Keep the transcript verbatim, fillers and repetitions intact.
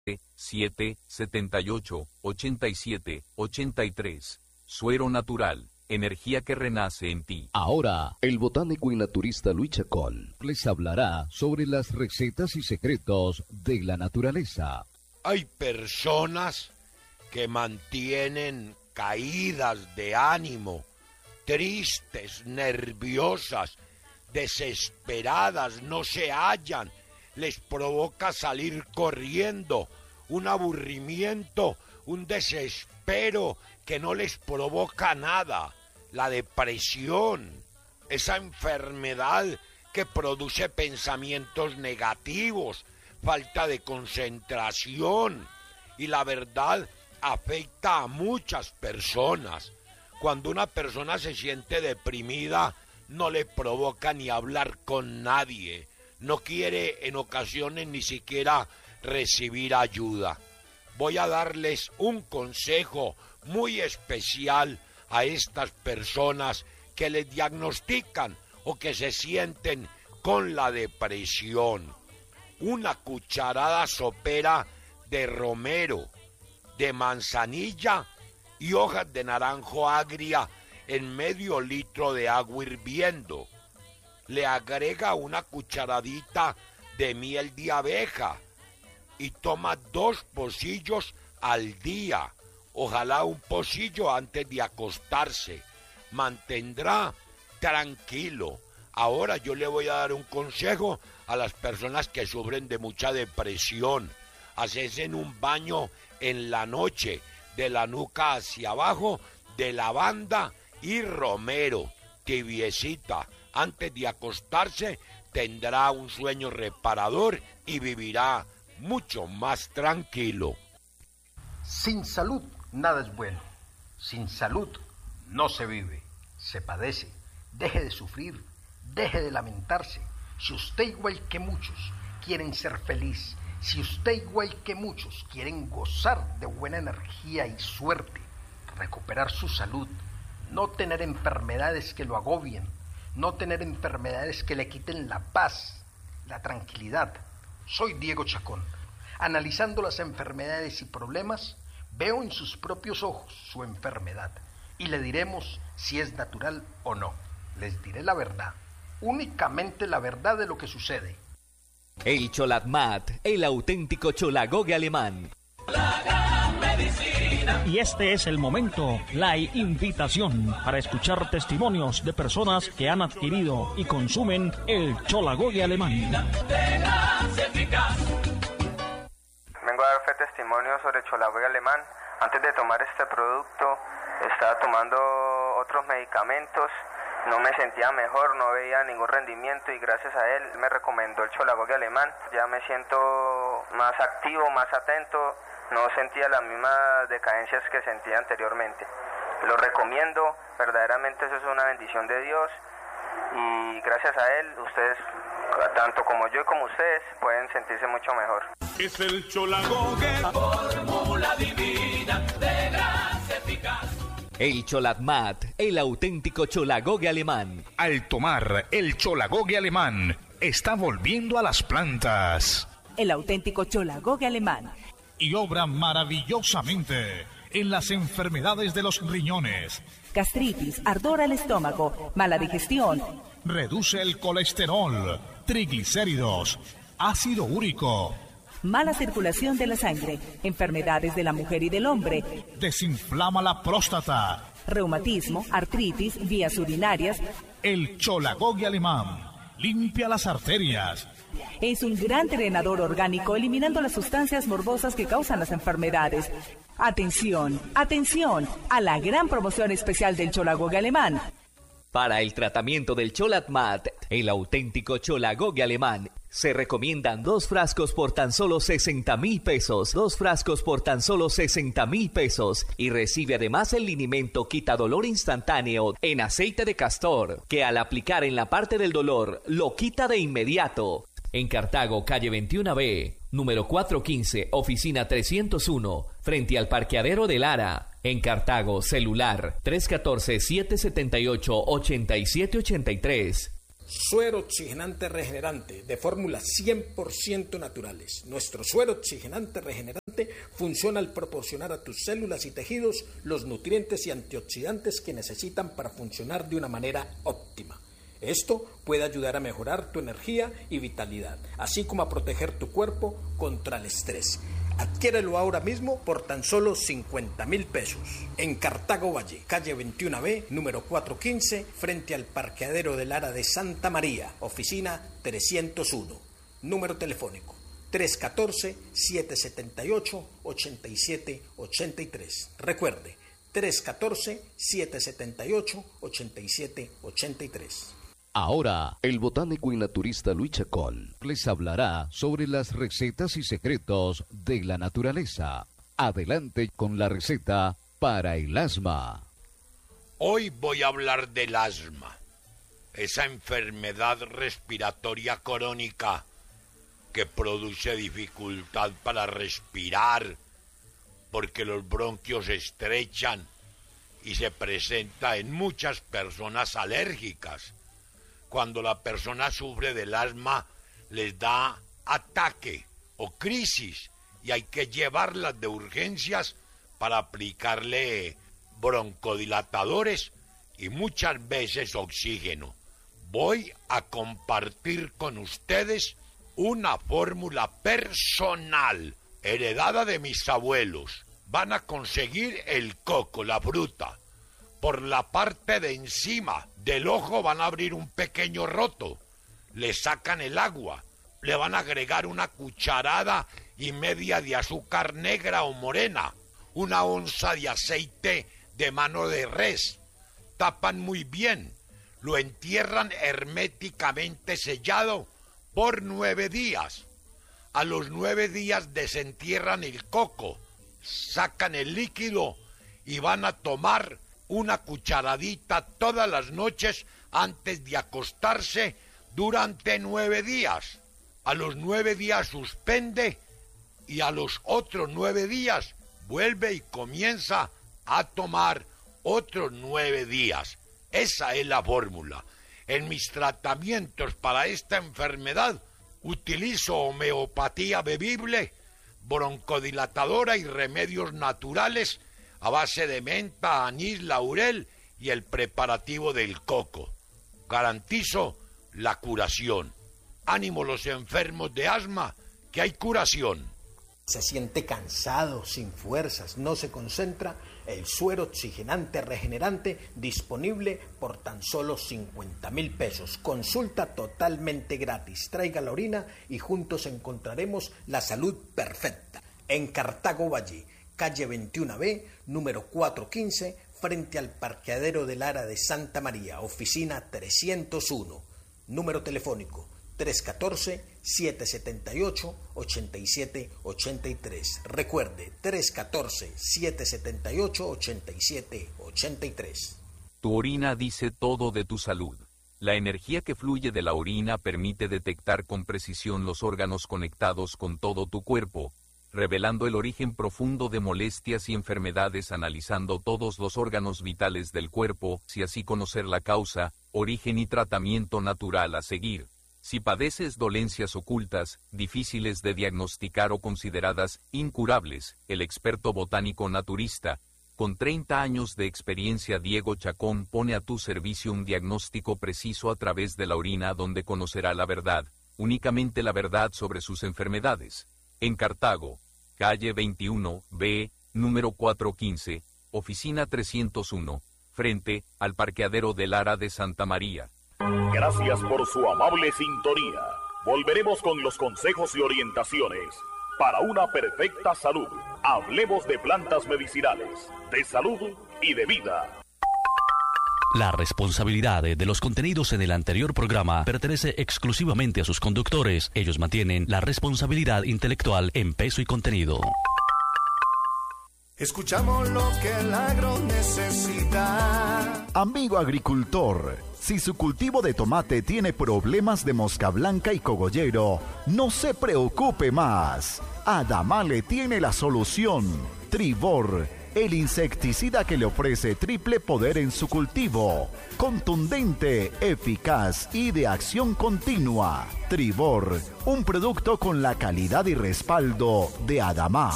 siete, setenta y ocho, ochenta y siete, ochenta y tres. Suero Natural, energía que renace en ti. Ahora, el botánico y naturista Luis Chacón les hablará sobre las recetas y secretos de la naturaleza. Hay personas que mantienen caídas de ánimo, tristes, nerviosas, desesperadas, no se hallan, les provoca salir corriendo, un aburrimiento, un desespero que no les provoca nada, la depresión, esa enfermedad que produce pensamientos negativos, falta de concentración, y la verdad afecta a muchas personas. Cuando una persona se siente deprimida, no le provoca ni hablar con nadie, no quiere en ocasiones ni siquiera recibir ayuda. Voy a darles un consejo muy especial a estas personas que les diagnostican o que se sienten con la depresión. Una cucharada sopera de romero, de manzanilla y hojas de naranjo agria en medio litro de agua hirviendo. Le agrega una cucharadita de miel de abeja y toma dos pocillos al día, ojalá un pocillo antes de acostarse. Mantendrá tranquilo. Ahora yo le voy a dar un consejo a las personas que sufren de mucha depresión. Hacerse un baño en la noche, de la nuca hacia abajo, de lavanda y romero, tibiecita. Antes de acostarse tendrá un sueño reparador y vivirá mucho más tranquilo. Sin salud nada es bueno. Sin salud no se vive, se padece. Deje de sufrir, deje de lamentarse. Si usted igual que muchos quieren ser feliz, si usted igual que muchos quieren gozar de buena energía y suerte, recuperar su salud, no tener enfermedades que lo agobien, no tener enfermedades que le quiten la paz, la tranquilidad. Soy Diego Chacón. Analizando las enfermedades y problemas, veo en sus propios ojos su enfermedad y le diremos si es natural o no. Les diré la verdad, únicamente la verdad de lo que sucede. El Cholatmat, el auténtico cholagogue alemán. La gran medicina. Y este es el momento, la invitación para escuchar testimonios de personas que han adquirido y consumen el cholagogue alemán. Vengo a dar fe testimonio sobre cholagogue alemán. Antes de tomar este producto, estaba tomando otros medicamentos. No me sentía mejor, no veía ningún rendimiento y gracias a él me recomendó el cholagogue alemán. Ya me siento más activo, más atento, no sentía las mismas decadencias que sentía anteriormente. Lo recomiendo, verdaderamente eso es una bendición de Dios y gracias a él ustedes, tanto como yo y como ustedes, pueden sentirse mucho mejor. Es el cholagogue, fórmula divina de gracia eficaz. El Cholatmat, el auténtico cholagogue alemán. Al tomar el cholagogue alemán, está volviendo a las plantas. El auténtico cholagogue alemán. Y obra maravillosamente en las enfermedades de los riñones. Gastritis, ardor al estómago, mala digestión. Reduce el colesterol, triglicéridos, ácido úrico. Mala circulación de la sangre, enfermedades de la mujer y del hombre. Desinflama la próstata. Reumatismo, artritis, vías urinarias. El cholagogue alemán limpia las arterias. Es un gran drenador orgánico, eliminando las sustancias morbosas que causan las enfermedades. Atención, atención a la gran promoción especial del cholagogue alemán. Para el tratamiento del Cholatmat, el auténtico cholagogue alemán, se recomiendan dos frascos por tan solo sesenta mil pesos. Dos frascos por tan solo sesenta mil pesos. Y recibe además el linimento quita dolor instantáneo en aceite de castor, que al aplicar en la parte del dolor, lo quita de inmediato. En Cartago, calle veintiuno B, número cuatrocientos quince, oficina trescientos uno, frente al parqueadero de Lara. En Cartago, celular tres uno cuatro, siete siete ocho, ocho siete ocho tres. Suero oxigenante regenerante de fórmulas cien por ciento naturales. Nuestro suero oxigenante regenerante funciona al proporcionar a tus células y tejidos los nutrientes y antioxidantes que necesitan para funcionar de una manera óptima. Esto puede ayudar a mejorar tu energía y vitalidad, así como a proteger tu cuerpo contra el estrés. Adquiérelo ahora mismo por tan solo cincuenta mil pesos. En Cartago Valle, calle veintiuno B, número cuatrocientos quince, frente al parqueadero del Ara de Santa María, oficina trescientos uno. Número telefónico tres uno cuatro, siete siete ocho, ocho siete ocho tres. Recuerde, tres uno cuatro, siete siete ocho, ocho siete ocho tres. Ahora, el botánico y naturista Luis Chacón les hablará sobre las recetas y secretos de la naturaleza. Adelante con la receta para el asma. Hoy voy a hablar del asma, esa enfermedad respiratoria crónica que produce dificultad para respirar porque los bronquios se estrechan y se presenta en muchas personas alérgicas. Cuando la persona sufre del asma, les da ataque o crisis y hay que llevarlas de urgencias para aplicarle broncodilatadores y muchas veces oxígeno. Voy a compartir con ustedes una fórmula personal heredada de mis abuelos. Van a conseguir el coco, la fruta. Por la parte de encima del ojo van a abrir un pequeño roto, le sacan el agua, le van a agregar una cucharada y media de azúcar negra o morena, una onza de aceite de mano de res, tapan muy bien, lo entierran herméticamente sellado por nueve días. A los nueve días desentierran el coco, sacan el líquido y van a tomar una cucharadita todas las noches antes de acostarse durante nueve días. A los nueve días suspende y a los otros nueve días vuelve y comienza a tomar otros nueve días. Esa es la fórmula. En mis tratamientos para esta enfermedad utilizo homeopatía bebible, broncodilatadora y remedios naturales a base de menta, anís, laurel y el preparativo del coco. Garantizo la curación. Ánimo los enfermos de asma, que hay curación. Se siente cansado, sin fuerzas, no se concentra. El suero oxigenante regenerante disponible por tan solo cincuenta mil pesos. Consulta totalmente gratis. Traiga la orina y juntos encontraremos la salud perfecta. En Cartago Valle, calle veintiuno B, número cuatrocientos quince, frente al parqueadero del Ara de Santa María, oficina trescientos uno. Número telefónico tres uno cuatro, siete siete ocho, ocho siete ocho tres. Recuerde, tres uno cuatro, siete siete ocho, ocho siete ocho tres. Tu orina dice todo de tu salud. La energía que fluye de la orina permite detectar con precisión los órganos conectados con todo tu cuerpo, revelando el origen profundo de molestias y enfermedades, analizando todos los órganos vitales del cuerpo, y así conocer la causa, origen y tratamiento natural a seguir. Si padeces dolencias ocultas, difíciles de diagnosticar o consideradas incurables, el experto botánico naturista, con treinta años de experiencia Diego Chacón, pone a tu servicio un diagnóstico preciso a través de la orina, donde conocerá la verdad, únicamente la verdad sobre sus enfermedades. En Cartago, calle veintiuno B, número cuatrocientos quince, oficina trescientos uno, frente al parqueadero del Ara de Santa María. Gracias por su amable sintonía. Volveremos con los consejos y orientaciones para una perfecta salud. Hablemos de plantas medicinales, de salud y de vida. La responsabilidad de los contenidos en el anterior programa pertenece exclusivamente a sus conductores. Ellos mantienen la responsabilidad intelectual en peso y contenido. Escuchamos lo que el agro necesita. Amigo agricultor, si su cultivo de tomate tiene problemas de mosca blanca y cogollero, no se preocupe más. Adamale tiene la solución. Tribor, el insecticida que le ofrece triple poder en su cultivo. Contundente, eficaz y de acción continua. Tribor, un producto con la calidad y respaldo de Adama.